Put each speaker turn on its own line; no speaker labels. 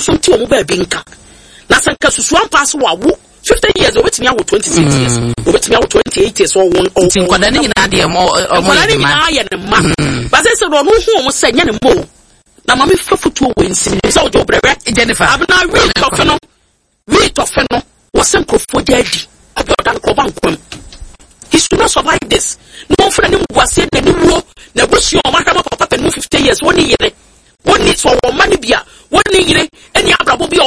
so nti omo ba bi nka na sanka susu ampa so wawo 50 years obetimi awo 26 years obetimi awo 28 years or one or
nkwada ni na de mo
na ya ne ma ba se no hu omo se nya ne mo na mama fafutu wo nsi so do brebe
Jennifer
abna we tofeno was nkofo jadi adodan ko bankom he should not survive this no friend him was say na niwo na busu o mahama papa 50 years woni yire woni so wo mani bia woni yire eni abrabo bia